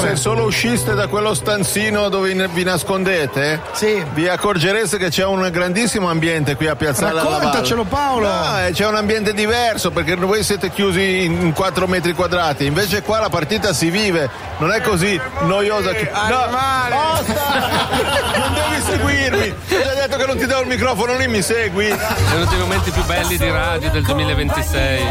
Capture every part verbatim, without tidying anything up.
se solo usciste da quello stanzino dove vi nascondete, sì, vi accorgereste che c'è un grandissimo ambiente qui a Piazzale alla Valle. Raccontacelo, Paolo. No, c'è un ambiente diverso perché voi siete chiusi in quattro metri quadrati, invece qua la partita si vive, non è così noiosa. Che... No, basta! Non devi seguirmi! Ti ho già detto che non ti do il microfono, non mi segui. È uno dei momenti più belli di radio del duemilaventisei.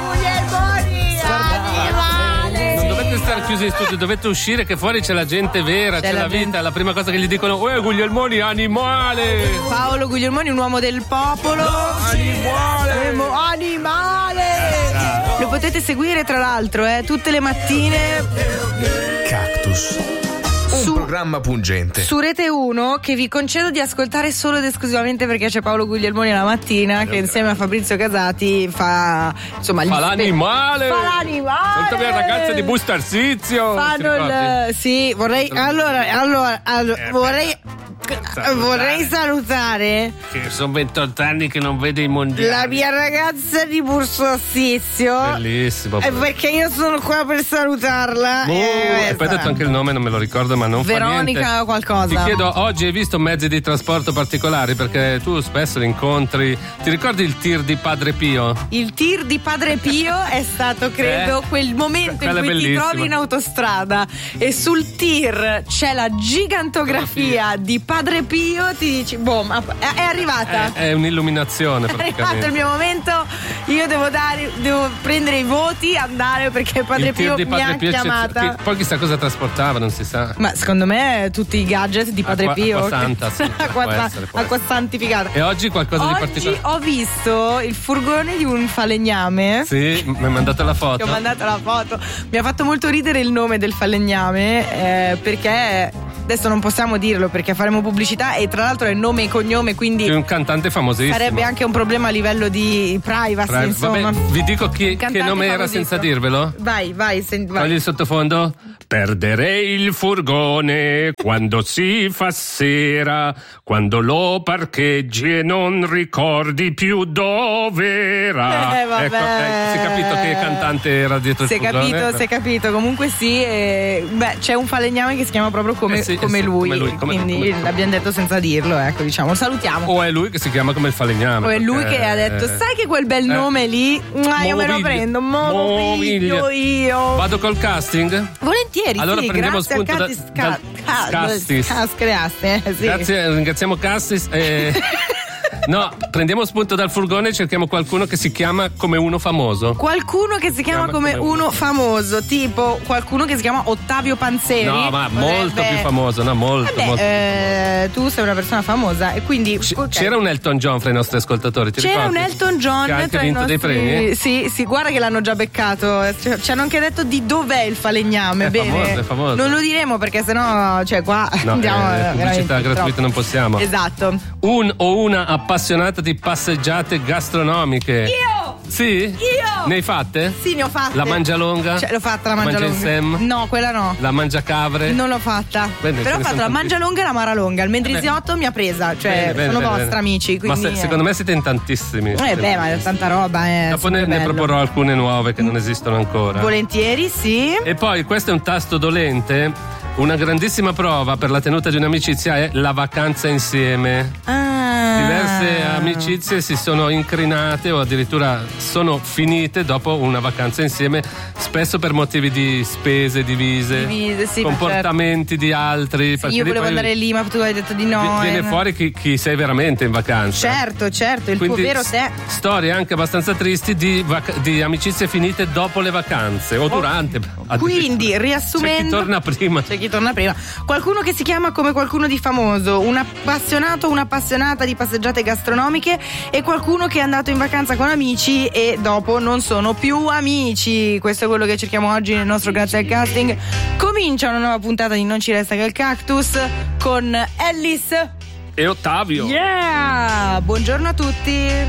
Non dovete stare chiusi in studio, dovete uscire che fuori c'è la gente vera, c'è, c'è la, la vita, gente. La prima cosa che gli dicono: uè, Guglielmoni, animale! Paolo Guglielmoni, un uomo del popolo. Animale! Animale! Lo potete seguire tra l'altro, eh, tutte le mattine. Cactus. Un Su, programma pungente su Rete uno che vi concedo di ascoltare solo ed esclusivamente perché c'è Paolo Guglielmoni la mattina che insieme a Fabrizio Casati fa insomma fa gli l'animale fa l'animale tutte le ragazze di Busto Arsizio fanno il sì vorrei allora allora, allora eh, vorrei salutare. vorrei salutare che sono ventotto anni che non vede i mondiali la mia ragazza di Busto Arsizio bellissimo eh, perché io sono qua per salutarla oh, eh, e poi hai detto anche il nome, non me lo ricordo, ma non Veronica fa niente. qualcosa. Ti chiedo, oggi hai visto mezzi di trasporto particolari? Perché tu spesso li incontri. Ti ricordi il tir di Padre Pio? Il tir di Padre Pio è stato, credo, eh? quel momento in cui ti trovi in autostrada e sul tir c'è la gigantografia di Padre Pio, ti dici, boh, ma è arrivata. È, è un'illuminazione È praticamente. arrivato il mio momento, io devo dare, devo prendere i voti, andare perché Padre il tir Pio di Padre mi ha Pio chiamata. Chi, poi chissà cosa trasportava, non si sa. Ma secondo me tutti i gadget di Padre Acqua, Pio. acqua santa, sì, acqua, può essere, può acqua santificata. E oggi qualcosa oggi di particolare? Ho visto il furgone di un falegname. Sì, mi hai mandato la foto. Ti ho mandato la foto. Mi ha fatto molto ridere il nome del falegname eh, perché adesso non possiamo dirlo perché faremo pubblicità e tra l'altro è nome e cognome, quindi è un cantante famosissimo. Sarebbe anche un problema a livello di privacy, Pri- insomma. Vabbè, vi dico chi, che nome era senza dirvelo? Vai, vai, sen- vai. Togli il sottofondo? Perderei il furgone quando si fa sera, quando lo parcheggi e non ricordi più dove era. Eh, vabbè. Ecco, eh, si è capito che cantante era dietro si il è furgone? capito, si è capito. Comunque sì, eh, beh, c'è un falegname che si chiama proprio come, Eh sì, come, eh sì, lui, come lui, come- quindi come- l'abbiamo detto senza dirlo, ecco, diciamo, salutiamo. O è lui che si chiama come il falegname? O è lui perché- che ha detto, sai che quel bel Eh. nome lì, mua, io me lo Moviglia. prendo, mo lo Moviglia. piglio io. Vado col casting? Volentieri, Allora sì, prendiamo grazie al spunto da- Castis, dal- Ca- Castis. Cas- Creaste, eh, sì. Grazie, ringraziamo Cassis. E... No, prendiamo spunto dal furgone e cerchiamo qualcuno che si chiama come uno famoso. Qualcuno che si chiama Chiama come come uno famoso, tipo qualcuno che si chiama Ottavio Panzeri. No, ma molto Potrebbe- più famoso, no, molto, Vabbè, molto. eh, tu sei una persona famosa e quindi C- ok. C'era un Elton John fra i nostri ascoltatori, ti C'era ricordi? un Elton John che ha anche tra i vinto nostri... dei premi. Sì, sì, guarda che l'hanno già beccato. Cioè, ci hanno anche detto di dov'è il falegname. È Bene. famoso, è famoso. Non lo diremo perché sennò, cioè, qua No, andiamo eh, veramente pubblicità gratuita troppo. non possiamo. Esatto. Un o una appassionata di passeggiate gastronomiche. Io! Sì? Io! Ne hai fatte? Sì, ne ho fatte. La Mangialonga? Cioè, l'ho fatta la Mangialonga. Mangia Sam? No, quella no. La Mangiacavre? Non l'ho fatta. Bene, Però ce ho ne fatto sono la Mangialonga e la Maralonga. Il Mendrisiotto mi ha presa. Cioè, Bene, bene, sono bene, vostri bene. amici. Quindi, Ma se- secondo me siete in tantissimi. Eh beh, ma è tanta roba. Eh, Dopo ne, ne proporrò alcune nuove che non esistono ancora. Volentieri, sì. E poi questo è un tasto dolente. Una grandissima prova per la tenuta di un'amicizia è la vacanza insieme. Ah. Diverse amicizie si sono incrinate o addirittura sono finite dopo una vacanza insieme, spesso per motivi di spese divise, Divise, sì, comportamenti di altri. Sì, io volevo Poi andare lì, ma tu hai detto di no. vi- Viene eh. fuori chi, chi sei veramente in vacanza. Certo, certo, il Quindi tuo vero s- te. Storie anche abbastanza tristi di, vac- di amicizie finite dopo le vacanze o durante. addirittura. Quindi, riassumendo, C'è chi torna prima. C'è chi torna prima. Qualcuno che si chiama come qualcuno di famoso, un appassionato, un'appassionata di passeggiate gastronomiche e qualcuno che è andato in vacanza con amici e dopo non sono più amici. Questo è quello che cerchiamo oggi nel nostro Grazie al Casting. Comincia una nuova puntata di Non ci resta che il cactus con Ellis E Ottavio. Yeah! Buongiorno a tutti.